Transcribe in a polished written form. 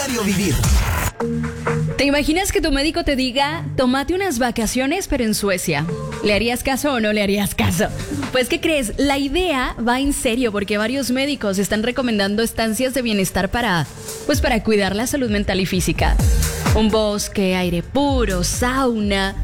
Diario Vivir. ¿Te imaginas que tu médico te diga, tómate unas vacaciones pero en Suecia? ¿Le harías caso o no le harías caso? Pues, ¿qué crees? La idea va en serio porque varios médicos están recomendando estancias de bienestar para cuidar la salud mental y física. Un bosque, aire puro, sauna,